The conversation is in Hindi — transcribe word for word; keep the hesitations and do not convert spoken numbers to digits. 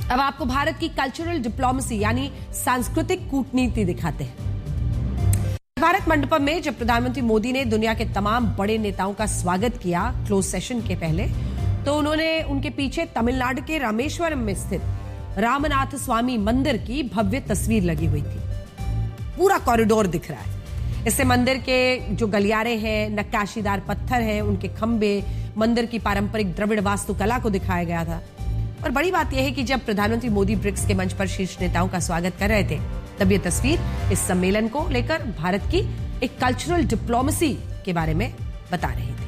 अब आपको भारत की कल्चरल डिप्लोमेसी यानी सांस्कृतिक कूटनीति दिखाते हैं। भारत मंडपम में जब प्रधानमंत्री मोदी ने दुनिया के तमाम बड़े नेताओं का स्वागत किया क्लोज सेशन के पहले, तो उन्होंने उनके पीछे तमिलनाडु के रामेश्वरम में स्थित रामनाथ स्वामी मंदिर की भव्य तस्वीर लगी हुई थी। पूरा कॉरिडोर दिख रहा है। इससे मंदिर के जो गलियारे हैं, नक्काशीदार पत्थर हैं, उनके खंभे, मंदिर की पारंपरिक द्रविड़ वास्तुकला को दिखाया गया था। और बड़ी बात यह है कि जब प्रधानमंत्री मोदी ब्रिक्स के मंच पर शीर्ष नेताओं का स्वागत कर रहे थे, तब यह तस्वीर इस सम्मेलन को लेकर भारत की एक कल्चरल डिप्लोमेसी के बारे में बता रही थी।